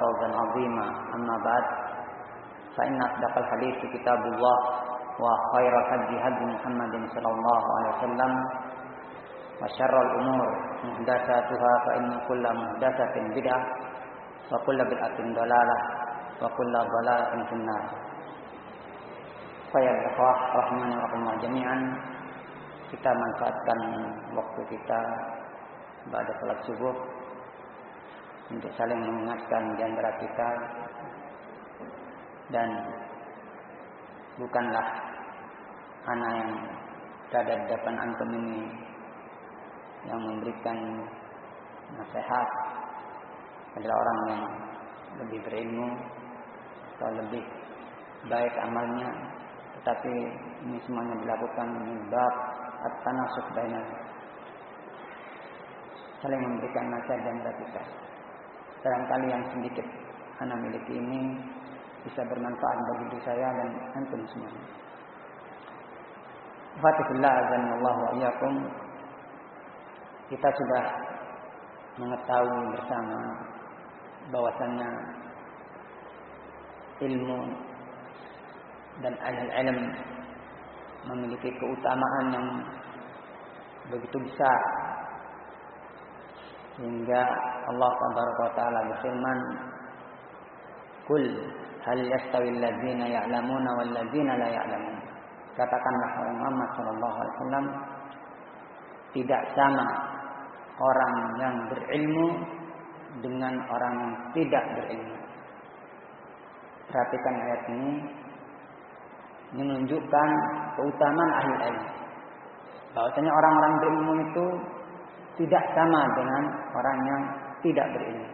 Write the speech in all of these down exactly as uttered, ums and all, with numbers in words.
فوزا عظيما. أما بعد فإن أصدق الحديث كتاب الله وخير الهدي هدي محمد صلى الله عليه وسلم وشر الأمور محدثاتها فإن كل محدثة بدعة وكل بدعة ضلالة وكل ضلالة في النار. Faya ikhwah rahimani wa rahimakumullah jami'an, kita manfaatkan waktu kita pada salat subuh untuk saling mengingatkan di antara kita, dan bukanlah anak yang berada di depan antum ini yang memberikan nasihat adalah orang yang lebih berilmu atau lebih baik amalnya, tetapi ini semuanya dilakukan min bab at-tanasukh bainal, saling memberikan nasihat dan kita. Barangkali yang sedikit anak miliki ini bisa bermanfaat bagi diri saya dan antum semuanya. Fatihullah azanallahu wa iyyakum. Kita sudah mengetahui bersama bahwasannya ilmu dan al-ilm memiliki keutamaan yang begitu besar, sehingga Allah Subhanahu wa taala berfirman, "Qul hal yastawil ladzina ya'lamuna wal ladzina la ya'lamun." Katakanlah wahai Muhammad sallallahu alaihi wasallam, tidak sama orang yang berilmu dengan orang yang tidak berilmu. Perhatikan ayat ini, menunjukkan keutamaan ahli ilmu. Bahwasanya orang-orang berilmu itu tidak sama dengan orang yang tidak berilmu.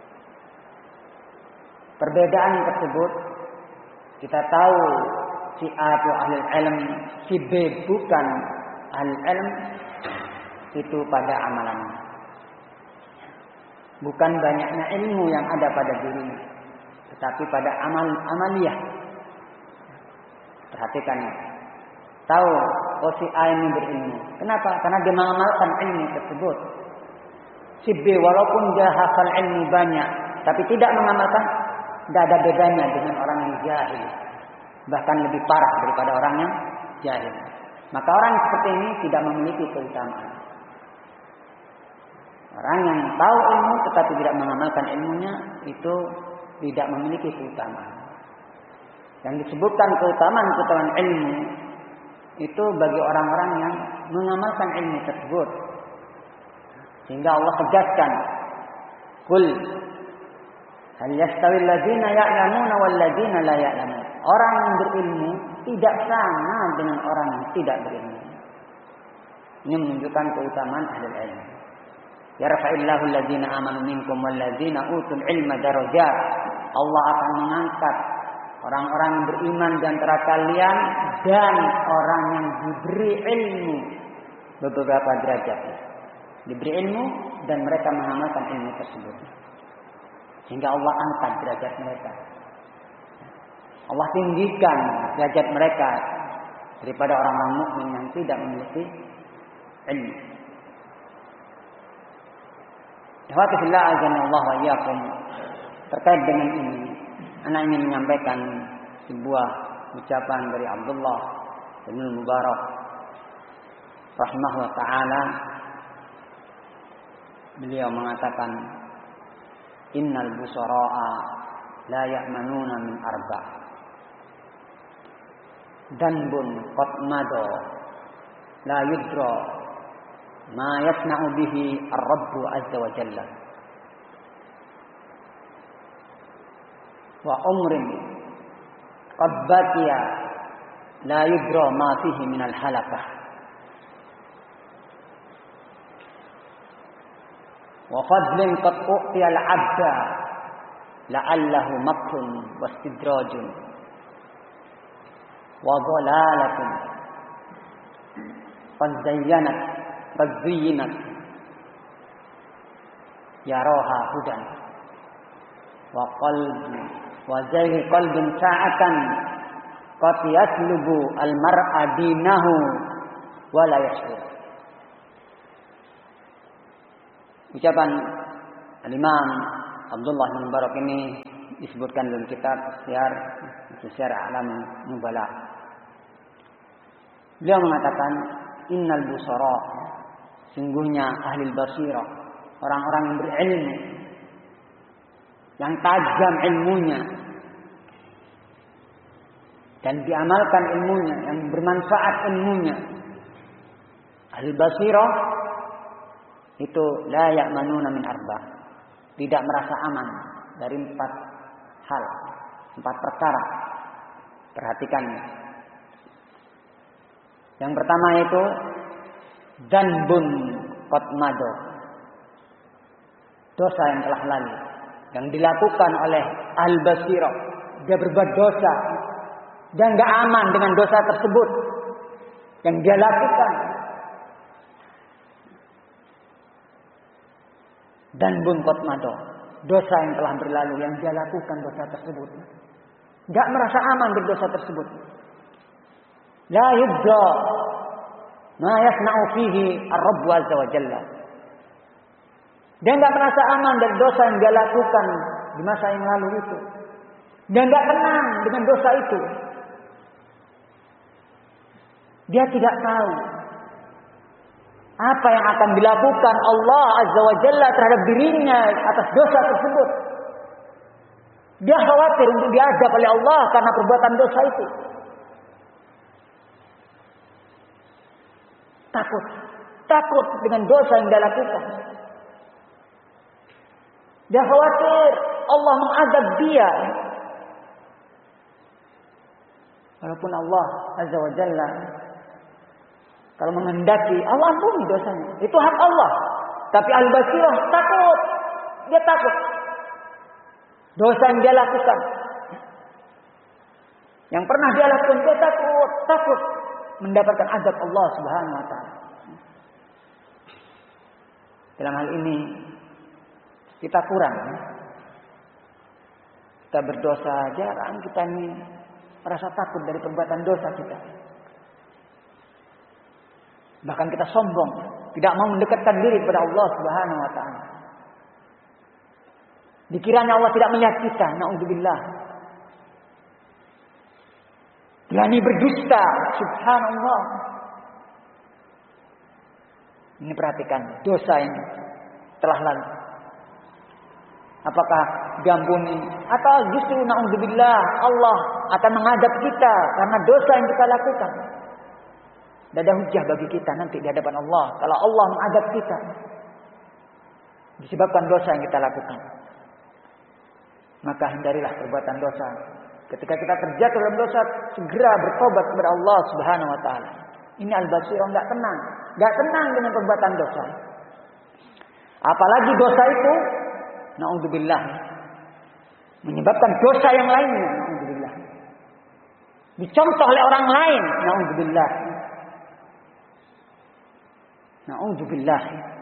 Perbedaan tersebut kita tahu, si A itu ahli ilmu, si B bukan ahli ilmu, itu pada amalannya. Bukan banyaknya ilmu yang ada pada dirinya, tetapi pada amal amaliyah. Perhatikan, tahu oh si A ini berilmu. Kenapa? Karena dia mengamalkan ilmu tersebut. Si B walaupun dia hafal ilmu banyak, tapi tidak mengamalkan, tidak ada bedanya dengan orang yang jahil. Bahkan lebih parah daripada orang yang jahil. Maka orang seperti ini tidak memiliki keutamaan. Orang yang tahu ilmu tetapi tidak mengamalkan ilmunya, itu tidak memiliki keutamaan. Yang disebutkan keutamaan-keutamaan ilmu itu bagi orang-orang yang mengamalkan ilmu tersebut. Sehingga Allah tegaskan, "Qul hal yastawil ladzina ya'lamuna wal ladzina la ya'lamun." Orang yang berilmu tidak sama dengan orang yang tidak berilmu. Ini menunjukkan keutamaan ahli ilmu. Yarfa'illahu alladzina amanu minkum wal ladzina utul ilma darajat. Allah akan mengangkat orang-orang yang beriman di antara kalian dan orang yang diberi ilmu beberapa derajat. Diberi ilmu dan mereka mengamalkan ilmu tersebut, sehingga Allah angkat derajat mereka. Allah tinggikan derajat mereka daripada orang-orang mukmin yang tidak memiliki ilmu. Alhamdulillah azanallahu wa iyyakum. Terkait dengan ini, anak ingin menyampaikan sebuah ucapan dari Abdullah bin Mubarak rahimahullah ta'ala. Beliau mengatakan, "Innal busara'a la ya'manuna min arba'. Danbun qad mado la yudra ma yasna'u bihi ar-rabbu azza wa jalla. Wa umrin qad baqiya la yudra ma fihi min al-halakah. Wa fadlin qad u'tiya al-'abda la'allahu makrun wastidrajun. Wa dhalalatun qad zayyanat qad zayyinat yaraha hudan. Wa qalbi wa zayhi qalbin sa'atan qad yaslubu al-mar'a dinahu wa la yashur." Ucapan Al-Imam Abdullah bin Mubarak ini disebutkan dalam kitab Syiar Syiar A'lam Nubala. Beliau mengatakan, innal busara, sungguhnya ahli basirah, orang-orang yang berilmu, yang tajam ilmunya dan diamalkan ilmunya, yang bermanfaat ilmunya. Ahli basirah itu la ya'manuna min arba, tidak merasa aman dari empat hal, empat perkara. Perhatikan. Yang pertama itu dzanbun qad mado, dosa yang telah lalu, yang dilakukan oleh ahli basirah. Dia berbuat dosa dan enggak aman dengan dosa tersebut yang dia lakukan. Dan bungkot mado, dosa yang telah berlalu yang dia lakukan dosa tersebut, enggak merasa aman dari dosa tersebut. La yubda ma yasna'u fihi ar-rabb azza wa jalla. Dia enggak merasa aman dari dosa yang dia lakukan di masa yang lalu itu. Dia enggak tenang dengan dosa itu. Dia tidak tahu apa yang akan dilakukan Allah Azza wa Jalla terhadap dirinya atas dosa tersebut. Dia khawatir untuk diazab oleh Allah karena perbuatan dosa itu. Takut. Takut dengan dosa yang dia lakukan. Dia khawatir Allah mengazab dia. Walaupun Allah Azza wa Jalla kalau menghendaki, Allah ampuni dosanya. Itu hak Allah. Tapi al-basirah takut. Dia takut. Dosa yang dia lakukan. Yang pernah dia lakukan, dia takut. Takut mendapatkan azab Allah subhanahu wa ta'ala. Dalam hal ini, kita kurang. Kita berdosa, jarang kita ini merasa takut dari perbuatan dosa kita. Bahkan kita sombong, tidak mau mendekatkan diri kepada Allah Subhanahu wa taala. Dikiranya Allah tidak melihat kita, naudzubillah. Berani berdusta, subhanallah. Ini perhatikan dosa yang telah lalu. Apakah diampuni atau justru naudzubillah Allah akan mengadab kita karena dosa yang kita lakukan? Tidak ada hujah bagi kita nanti di hadapan Allah. Kalau Allah mengadab kita disebabkan dosa yang kita lakukan, maka hindarilah perbuatan dosa. Ketika kita terjatuh dalam dosa, segera bertobat kepada Allah Subhanahu wa taala. Ini al-basirah, enggak tenang, enggak tenang dengan perbuatan dosa. Apalagi dosa itu naudzubillah menyebabkan dosa yang lainnya, naudzubillah. Dicontoh oleh orang lain, naudzubillah. Na'udzubillah.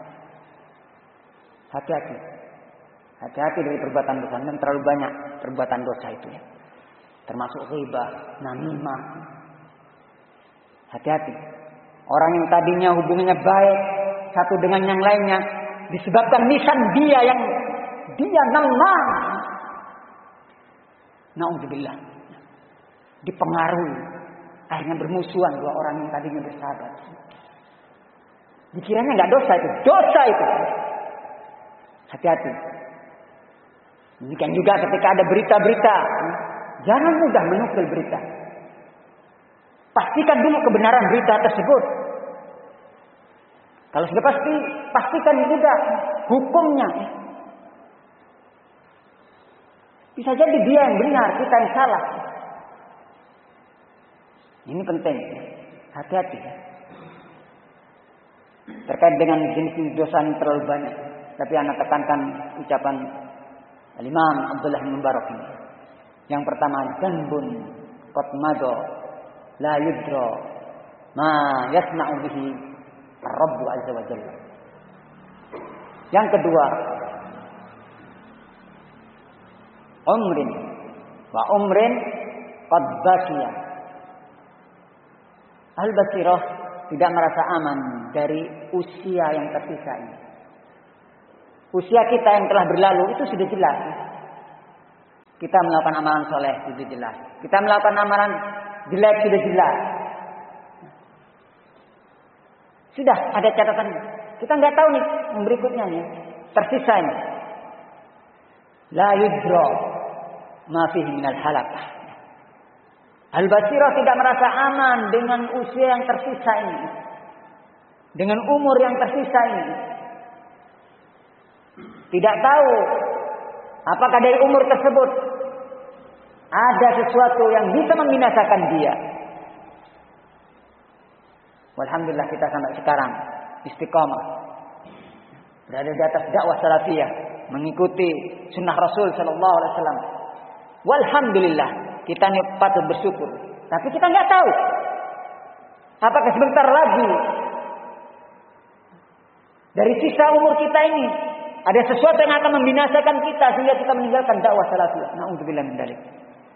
Hati-hati. Hati-hati dari perbuatan dosa. Dan terlalu banyak perbuatan dosa itu ya. Termasuk ghibah, namimah. Hati-hati. Orang yang tadinya hubungannya baik satu dengan yang lainnya, disebabkan lisan dia yang dia namam. Na'udzubillah. Dipengaruhi. Akhirnya bermusuhan dua orang yang tadinya bersahabat. Dikiranya enggak dosa itu, dosa itu. Hati-hati. Demikian juga ketika ada berita-berita, jangan mudah menukil berita. Pastikan dulu kebenaran berita tersebut. Kalau sudah pasti, pastikan juga hukumnya. Bisa jadi dia yang benar, kita yang salah. Ini penting. Hati-hati. Terkait dengan jenis dosa yang terlalu banyak. Tapi anak tekankan ucapan Al-Imam Abdullah bin Mubarak ini. Yang pertama, dzanbun qad mado la yudra ma yasna'u bihi ar-rabb azza wa jalla. Yang kedua, umrin wa umrin qad baqiya. Al-basirah tidak merasa aman dari usia yang tersisa ini. Usia kita yang telah berlalu itu sudah jelas. Kita melakukan amalan soleh sudah jelas. Kita melakukan amalan jelek sudah jelas. Sudah ada catatan. Kita nggak tahu nih yang berikutnya nih. Tersisa ini. La yudra ma fihi minal halakah. Al-Basirah tidak merasa aman dengan usia yang tersisa ini. Dengan umur yang tersisa ini. Tidak tahu apakah dari umur tersebut ada sesuatu yang bisa membinasakan dia. Walhamdulillah kita sampai sekarang istiqamah. Berada di atas dakwah salafiyah. Mengikuti sunnah Rasul sallallahu alaihi wasallam. Walhamdulillah kita ini patut bersyukur. Tapi kita nggak tahu apakah sebentar lagi dari sisa umur kita ini ada sesuatu yang akan membinasakan kita sehingga kita meninggalkan dakwah salafiyah. Na'udzubillah min dzalik.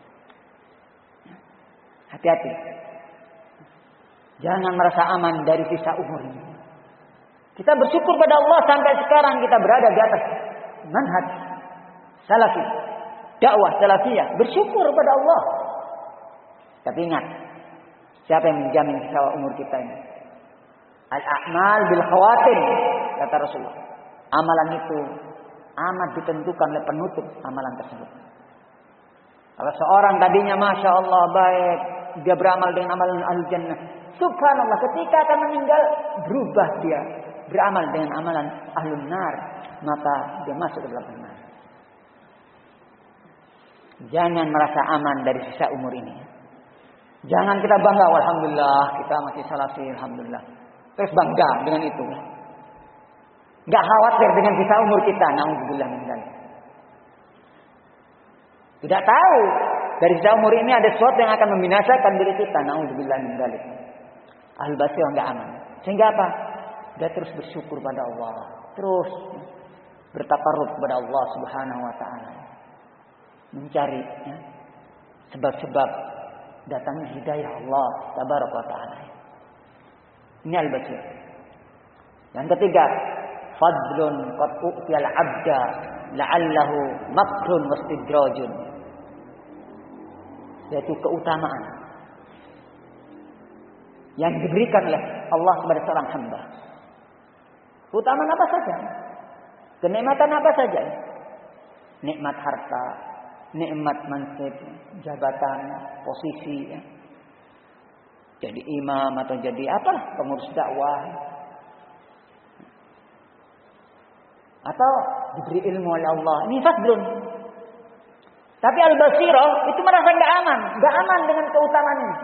Hati-hati. Jangan merasa aman dari sisa umur ini. Kita bersyukur pada Allah sampai sekarang kita berada di atas manhaj salafi, dakwah salafiyah. Bersyukur pada Allah. Tapi ingat, siapa yang menjamin sisa umur kita ini? Al-a'mal bil khawatim, kata Rasulullah. Amalan itu amat ditentukan oleh penutup amalan tersebut. Kalau seorang tadinya Masya Allah baik, dia beramal dengan amalan ahlul jannah. Subhanallah ketika akan meninggal berubah dia. Beramal dengan amalan ahlul nar. Maka dia masuk ke dalam nar. Jangan merasa aman dari sisa umur ini. Jangan kita bangga, alhamdulillah kita masih salafi, alhamdulillah. Terus bangga dengan itu. Gak khawatir dengan sisa umur kita. Na'udzubillah min dzalik. Tidak tahu dari sisa umur ini ada sesuatu yang akan membinasakan diri kita. Na'udzubillah min dzalik. Al-Basirah enggak aman. Sehingga apa? Dia terus bersyukur pada Allah. Terus bertakarrub kepada Allah Subhanahu wa taala. Mencari ya, sebab-sebab datangnya hidayah Allah Tabaraka wa taala. Ini Al-Basirah. Yang ketiga, fadlun qad u'tiyal 'abda la'allahu makrun wastidrajun. Yaitu keutamaan yang diberikan oleh Allah kepada seorang hamba. Keutamaan apa saja? Kenikmatan apa saja? Nikmat harta, nikmat mansib, jabatan, posisi ya. Jadi imam atau jadi apa? Pengurus dakwah. Atau diberi ilmu oleh Allah. Ini fadlun. Tapi Al-Basirah itu merasa enggak aman, enggak aman dengan keutamaan ini.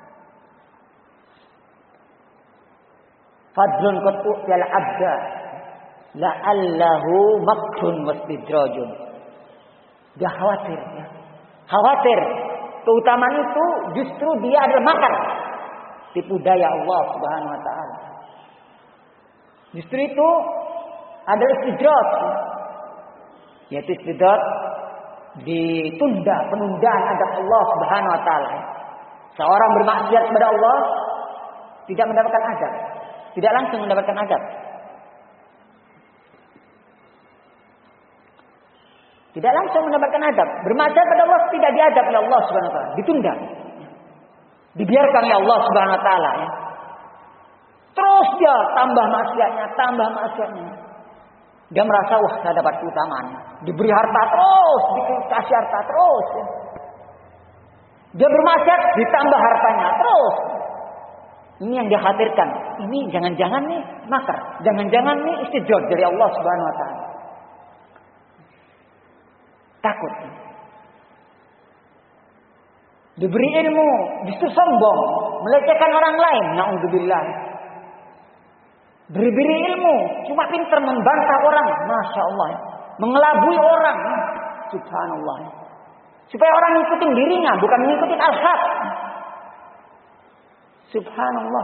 Fadlun qad u'tiyal 'abda la'allahu makrun wastidrajun. Dia khawatir ya. Khawatir keutamaan itu justru dia adalah makar, tipu daya Allah Subhanahu wa taala. Justru itu adalah istidraj. Yaitu istidraj ditunda, penundaan adab Allah Subhanahu wa taala. Seorang bermaksiat kepada Allah tidak mendapatkan adab. Tidak langsung mendapatkan adab. Tidak langsung mendapatkan adab. Bermaksiat pada Allah tidak diadab oleh Allah Subhanahu wa taala, ditunda. Dibiarkan oleh Allah Subhanahu wa taala ya. Terus dia tambah maksiatnya, tambah maksiatnya. Dia merasa wah saya dapat keutamaan. Diberi harta terus, dikasih harta terus ya. Dia bermaksiat ditambah hartanya terus. Ini yang dia khawatirkan. Ini jangan-jangan nih makar. Jangan-jangan nih istidraj dari Allah Subhanahu wa taala. Takut. Diberi ilmu, justru sombong, melecehkan orang lain. Na'udzubillah. Diberi ilmu, cuma pintar membantah orang. Masya Allah. Mengelabui orang. Subhanallah. Supaya orang ngikutin dirinya, bukan ngikutin al-haq. Subhanallah.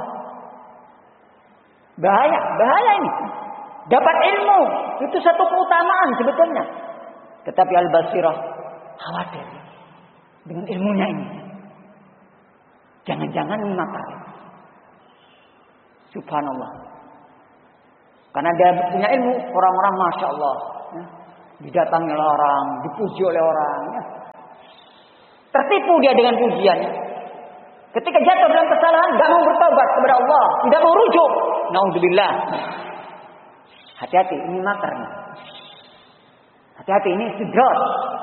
Bahaya, bahaya ini. Dapat ilmu, itu satu keutamaan sebetulnya. Tetapi Al-Basirah khawatir dengan ilmunya ini. Jangan-jangan ini makar. Subhanallah. Karena dia punya ilmu, orang-orang masya Allah, ya, didatangi oleh orang, dipuji oleh orang, ya. Tertipu dia dengan pujiannya. Ketika jatuh dalam kesalahan, nggak mau bertobat kepada Allah, tidak mau rujuk. Naudzubillah. Hati-hati, ini makarnya. Hati-hati, ini istidraj.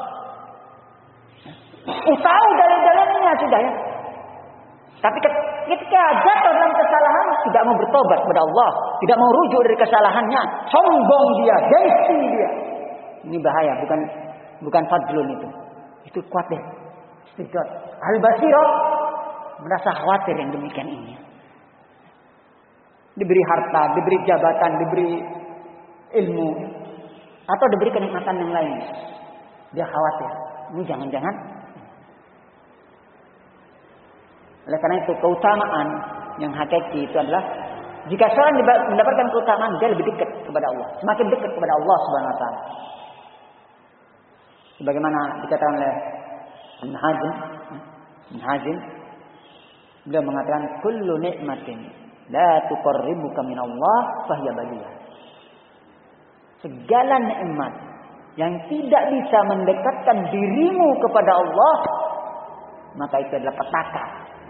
Tahu dalil-dalilnya sudah ya. Tapi ketika jatuh dalam kesalahan, tidak mau bertobat kepada Allah, tidak mau rujuk dari kesalahannya, sombong dia, gengsi dia. Ini bahaya, bukan bukan fadlun itu. Itu kuat deh. Istidraj. Al-Basirah merasa khawatir yang demikian ini. Diberi harta, diberi jabatan, diberi ilmu, atau diberi kenikmatan yang lain. Dia khawatir. Ini jangan-jangan. Oleh karena itu keutamaan yang hakiki itu adalah jika seorang mendapatkan keutamaan, dia lebih dekat kepada Allah, semakin dekat kepada Allah Subhanahu wa taala. Sebagaimana dikatakan oleh Ibnu Hazm, Ibnu Hazm beliau mengatakan kullu ni'matin la tuqarribuka min Allah fahiya baliyah. Segala nikmat yang tidak bisa mendekatkan dirimu kepada Allah, maka itu adalah petaka.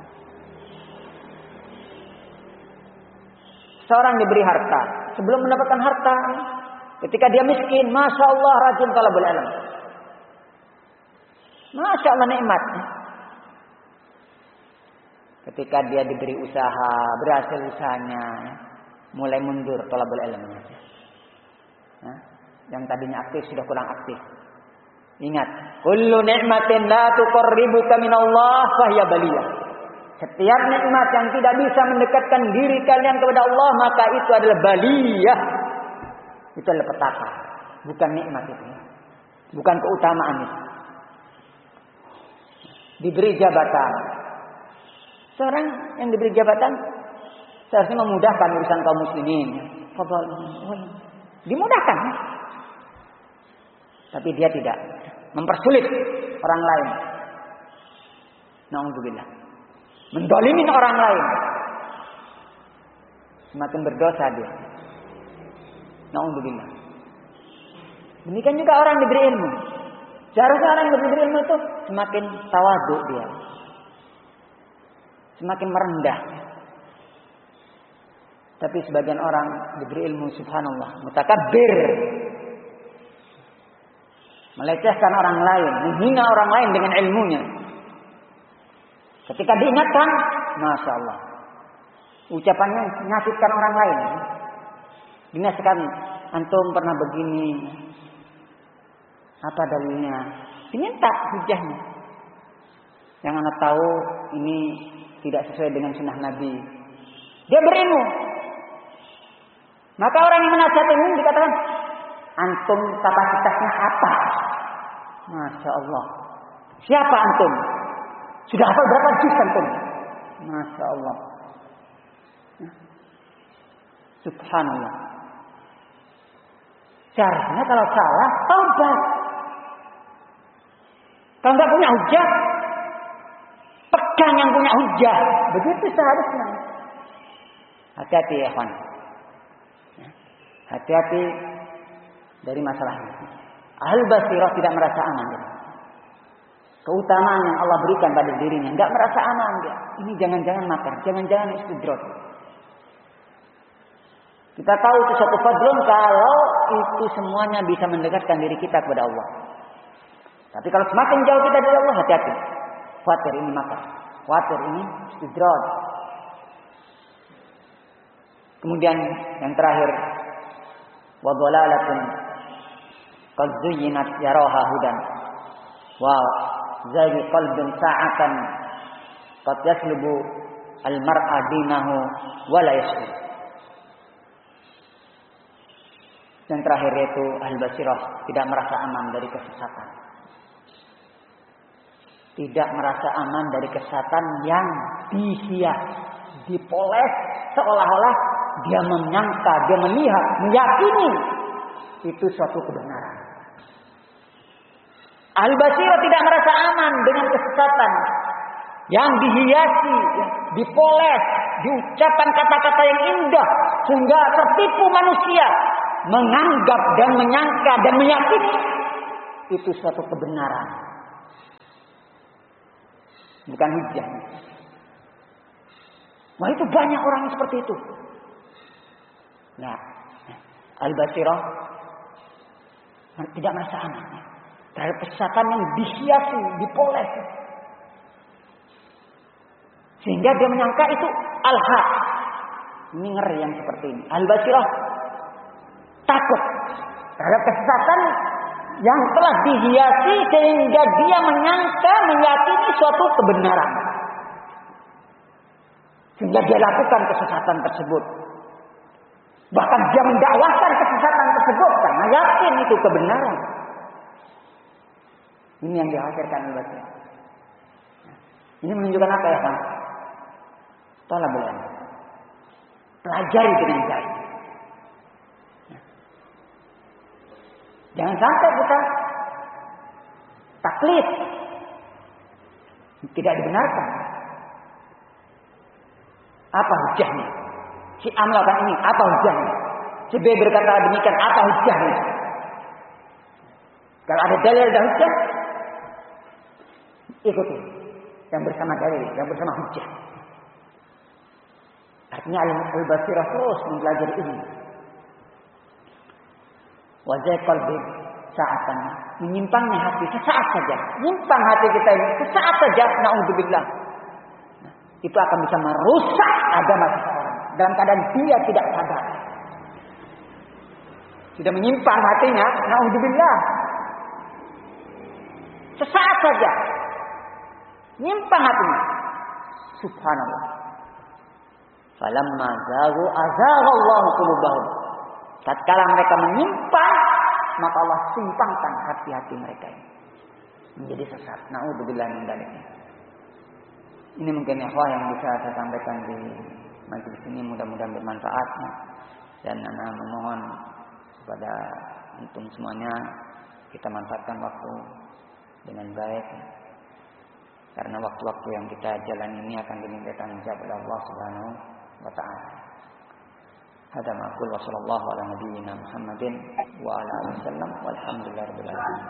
Seorang diberi harta, sebelum mendapatkan harta, ketika dia miskin, masya Allah rajin talabul ilm, masya Allah nikmat. Ketika dia diberi usaha, berhasil usahanya, mulai mundur talabul ilmnya. Nah, yang tadinya aktif sudah kurang aktif. Ingat, kullu ni'matin la tuqarribuka minallah fahiya baliyah. Setiap nikmat yang tidak bisa mendekatkan diri kalian kepada Allah, maka itu adalah baliyah. Itu adalah petaka, bukan nikmat itu. Bukan keutamaan itu. Diberi jabatan. Seorang yang diberi jabatan seharusnya memudahkan urusan kaum muslimin. Dimudahkan. Tapi dia tidak. Mempersulit orang lain. Na'udzubillah. Mendolimin orang lain. Semakin berdosa dia. Na'udzubillah. Demikian juga orang diberi ilmu. Seharusnya orang yang diberi ilmu itu semakin tawadhu dia. Semakin merendah. Tapi sebagian orang diberi ilmu subhanallah, mutakabbir. Melecehkan orang lain, menghina orang lain dengan ilmunya. Ketika diingatkan, masya Allah, ucapannya menyakitkan orang lain. Dinasihatkan, antum pernah begini, apa dalilnya? Diminta hujahnya. Yang anak tahu ini tidak sesuai dengan sunnah Nabi. Dia berilmu. Maka orang yang menasihati ini dikatakan, antum kapasitasnya apa? Masya Allah. Siapa antum? Sudah hafal berapa juz antum? Masya Allah. Subhanallah. Caranya kalau salah, taubat. Kalau nggak punya hujah, pegang yang punya hujah. Begitu seharusnya. Hati-hati ya kawan. Hati-hati dari masalah ini. Ahlul basirah tidak merasa aman. Ya. Keutamaan yang Allah berikan pada dirinya, nggak merasa aman dia. Ini jangan-jangan makar, jangan-jangan istidraj. Kita tahu itu suatu fadlun kalau itu semuanya bisa mendekatkan diri kita kepada Allah. Tapi kalau semakin jauh kita dari Allah, hati-hati. Khawatir ini makar, khawatir ini istidraj. Kemudian yang terakhir, wa dhalalatun qad zuyyinat yaraha hudan wa zagi qalbun sa'atan qad yaslubu al-mar'a dinahu wa la yaslu. Yang terakhir yaitu al-basirah, tidak merasa aman dari kesesatan. Tidak merasa aman dari kesesatan yang dihias, dipoles seolah-olah dia menyangka, dia melihat, meyakini itu suatu kebenaran. Al-Basirah tidak merasa aman dengan kesesatan. yang dihiasi, dipoles, diucapkan kata-kata yang indah sehingga tertipu manusia menganggap dan menyangka dan meyakini itu suatu kebenaran, bukan hujah. Wah, itu banyak orang yang seperti itu. Nah, Al-Basirah tidak merasa aman terhadap kesesatan yang dihiasi, dipoles, sehingga dia menyangka itu al-haq. Ini ngeri yang seperti ini. Al-Basirah takut terhadap kesesatan yang telah dihiasi sehingga dia menyangka, meyakini suatu kebenaran, sehingga dia lakukan kesesatan tersebut. Bahkan dia mendakwahkan kesesatan tersebut karena yakin itu kebenaran. Ini yang dikhawatirkan Al-Basirah. Ini menunjukkan apa ya, Pak? Thalabul ilm. Pelajari dengan baik. Jangan sampai kita taklid, tidak dibenarkan. Apa hujahnya? Si A melakukan ini, apa hujahnya? Si B berkata demikian, apa hujahnya? Kalau ada dalil dan hujah, ikuti yang bersama dalil, yang bersama hujah. Artinya Al-Basirah terus mempelajari ini. Wajah qalbi sa'atan, menyimpangnya hati sesaat saja. Menyimpang hati kita ini sesaat saja, naudzubillah. Nah, itu akan bisa merusak agama seseorang dalam keadaan dia tidak sadar. Sudah menyimpang hatinya, naudzubillah. Sesaat saja nyimpang hatinya. Subhanallah. Falamma zaghu azaghallahu qulubahum. Tatkala mereka menyimpang, maka Allah simpangkan hati-hati mereka ini menjadi sesat. Naudzubillah min dzalik. Ini mungkin ikhwah yang bisa saya sampaikan di majelis ini, mudah-mudahan bermanfaat. Dan ana memohon kepada antum semuanya kita manfaatkan waktu dengan baik. Karena waktu-waktu yang kita jalan ini akan diminta tanggung jawab oleh Allah Subhanahu wa taala. Hada ma aqul wa sallallahu ala nabiyyina Muhammadin wa ala alihi wasallam walhamdulillahirabbil alamin.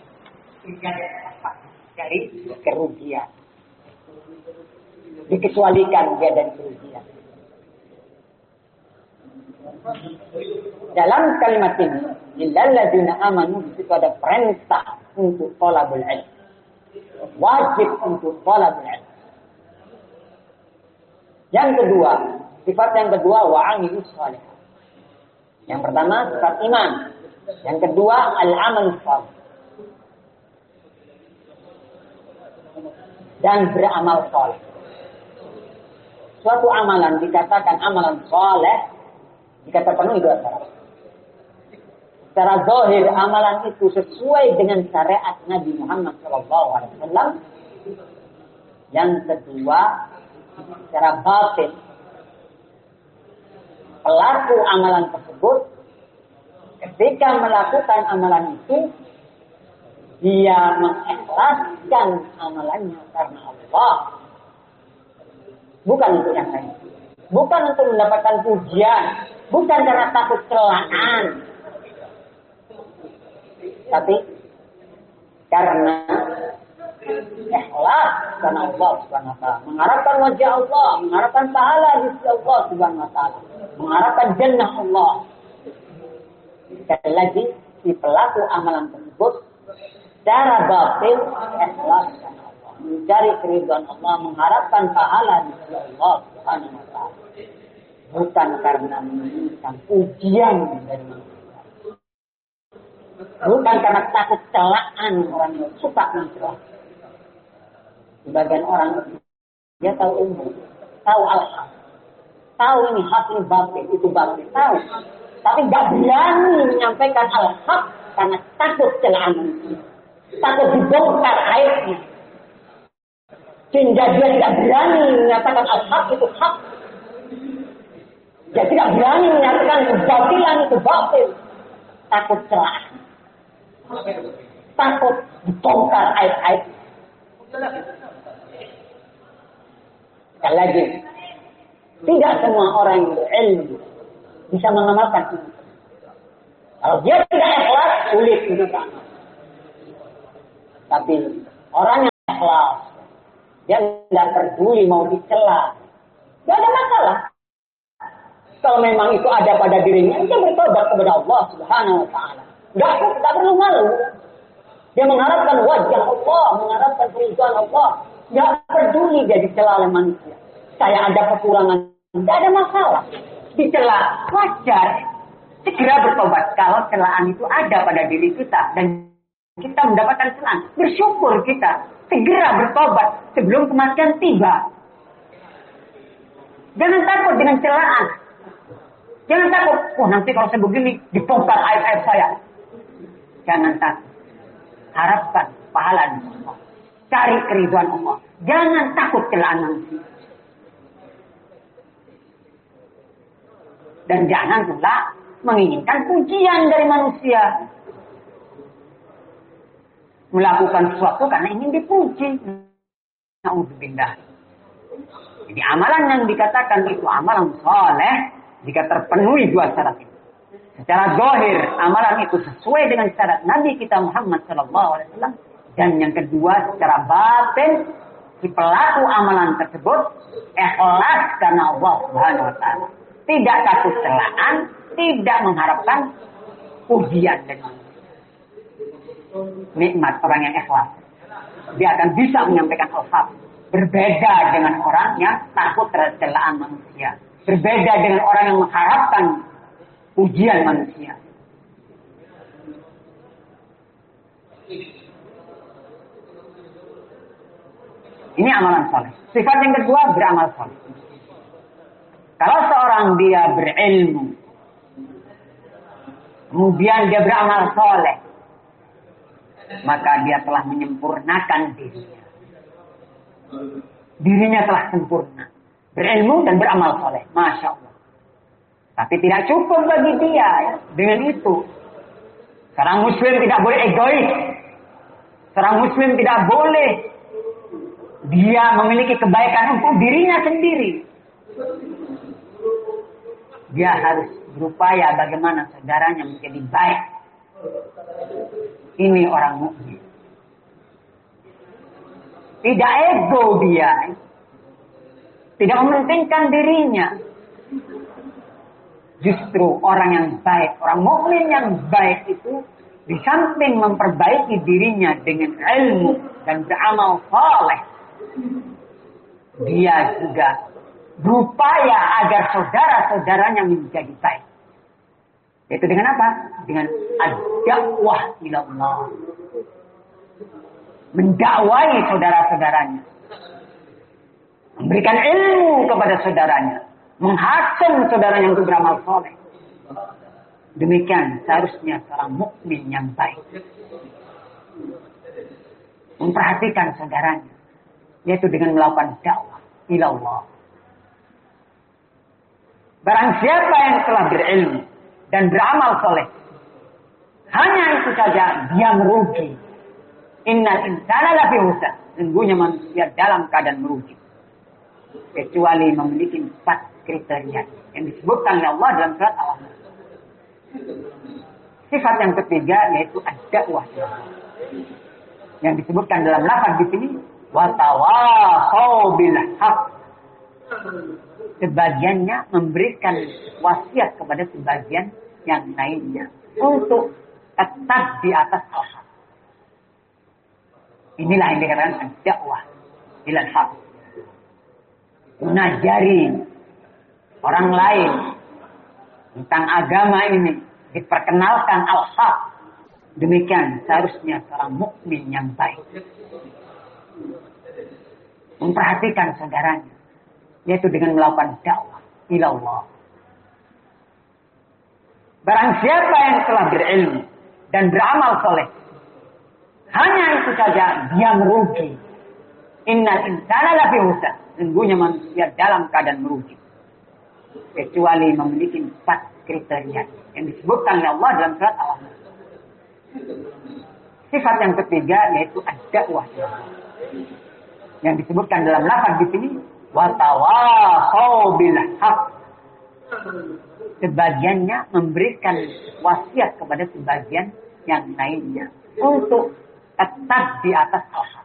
Dari kerugian. Dikecualikan dia dari kerugian. Dalam kalimat ini, illal ladzina amanu, itu ada perintah untuk thalabul ilm. Wajib untuk thalabul ilm. Yang kedua, sifat yang kedua wa'amilus shalih. Yang pertama sifat iman. Yang kedua al-amal shalih. Dan beramal shalih. Suatu amalan dikatakan amalan shalih jika terpenuhi dua syarat. Secara zahir amalan itu sesuai dengan syariat Nabi Muhammad shallallahu alaihi wasallam. Yang kedua, secara batin pelaku amalan tersebut ketika melakukan amalan itu dia mengikhlaskan amalannya karena Allah, bukan untuk yang lain, bukan untuk mendapatkan pujian, bukan karena takut celaan, tapi karena ikhlas karena Allah Subhanahu wa taala, mengharapkan wajah Allah, mengharapkan pahala di sisi Allah Subhanahu wa taala, mengharapkan jannah Allah. Sekali lagi, si pelaku amalan tersebut secara batin ikhlas karena Allah, mencari keridhaan Allah, mengharapkan pahala di sisi Allah Subhanahu wa taala, bukan karena menginginkan pujian dari manusia, bukan karena takut celaan orang yang suka mencela. Sebagian orang dia tahu umum, tahu al-haq, tahu ini hak, ini batil, itu batil, tahu, tapi nggak berani menyampaikan al-haq karena takut celaan manusia, takut dibongkar aibnya, sehingga dia tidak berani menyatakan al-haq itu hak, dia tidak berani menyatakan kebatilan itu batil, takut celaan, takut dibongkar aib-aib. Sekali lagi, tidak semua orang yang berilmu bisa mengamalkan ini. Kalau dia tidak ikhlas, sulit untuk beramal. Tapi orang yang ikhlas, dia tidak peduli mau dicela, tidak ada masalah. Kalau memang itu ada pada dirinya, dia bertobat kepada Allah Subhanahu Wa Taala. Tidak, tidak perlu malu. Dia mengharapkan wajah Allah, mengharapkan keridhaan Allah. Tidak peduli dia dicela oleh manusia. Saya ada kekurangan, tidak ada masalah. Dicela wajar. Segera bertobat kalau celaan itu ada pada diri kita dan kita mendapatkan celaan. Bersyukur kita. Segera bertobat sebelum kematian tiba. Jangan takut dengan celaan. Jangan takut, oh nanti kalau saya begini, dibongkar aib-aib saya. Jangan takut. Harapkan pahala dari Allah. Cari keridhaan Allah. Jangan takut celaan manusia. Dan jangan pula menginginkan pujian dari manusia. Melakukan sesuatu karena ingin dipuji. Na'udzubillah. Jadi amalan yang dikatakan itu amalan soleh jika terpenuhi dua syarat itu. Secara zahir amalan itu sesuai dengan syarat Nabi kita Muhammad Sallallahu Alaihi Wasallam. Dan yang kedua secara batin si pelaku amalan tersebut ikhlas karena Allah Subhanahu Wa Taala. Tidak takut celaan, tidak mengharapkan pujian dari manusia. Nikmat orang yang ikhlas. Dia akan bisa menyampaikan al-haq. Berbeda dengan orang yang takut terhadap celaan manusia. Berbeda dengan orang yang mengharapkan pujian manusia. Ini amalan soleh. Sifat yang kedua beramal soleh. Kalau seorang dia berilmu, kemudian dia beramal soleh, maka dia telah menyempurnakan dirinya. Dirinya telah sempurna. Berilmu dan beramal soleh. Masya Allah. Tapi tidak cukup bagi dia ya, dengan itu. Seorang muslim tidak boleh egois. Seorang muslim tidak boleh dia memiliki kebaikan untuk dirinya sendiri. Dia harus berupaya bagaimana saudaranya menjadi baik. Ini orang mukmin. Tidak ego dia. Tidak mementingkan dirinya. Justru orang yang baik, orang mukmin yang baik itu di samping memperbaiki dirinya dengan ilmu dan beramal saleh, dia juga berupaya agar saudara-saudaranya menjadi baik. Itu dengan apa? Dengan ad-da'wah ila Allah. Mendakwai saudara-saudaranya. Memberikan ilmu kepada saudaranya. Menghakim saudaranya untuk beramal soleh. Demikian seharusnya seorang mukmin yang baik. Memperhatikan saudaranya. Yaitu dengan melakukan dakwah ila Allah. Barang siapa yang telah berilmu dan beramal soleh, hanya itu saja dia merugi. Innal insana lafi khusr. Sungguhnya manusia dalam keadaan merugi. Kecuali memiliki empat kriteria yang disebutkan oleh Allah dalam surat Al-Ahzab. Sifat yang ketiga yaitu ad-da'wah. Yang disebutkan dalam lafaz di sini wa tawasau bil haqq. Sebagiannya memberikan wasiat kepada sebagian yang lainnya untuk tetap di atas al-haq. Inilah yang dikatakan dakwah ilal haq. Mengajari orang lain tentang agama ini, diperkenalkan al-haq. Demikian seharusnya seorang mukmin yang baik. Memperhatikan saudaranya, yaitu dengan melakukan dakwah ila Allah. Barang siapa yang telah berilmu dan beramal soleh, hanya itu saja dia merugi. Innal insana lafi khusr. Sungguhnya manusia dalam keadaan merugi. Kecuali memiliki empat kriteria yang disebutkan oleh Allah dalam surat Al-Ahzab. Sifat yang ketiga yaitu ad-da'wah. Yang disebutkan dalam lafaz di sini wa tawasau bil haq. Sebagiannya memberikan wasiat kepada sebagian yang lainnya untuk tetap di atas al-haq.